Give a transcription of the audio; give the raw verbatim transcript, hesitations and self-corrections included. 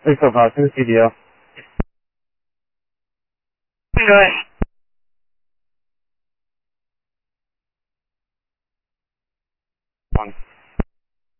最可怕，这个 C D L。 对。